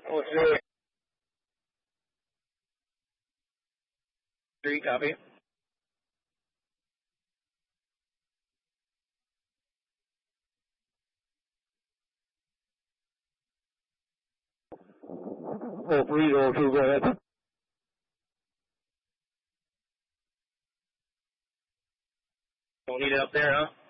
Oh, Australia 3, copy. Oh, 302, go ahead. Don't need it up there, huh?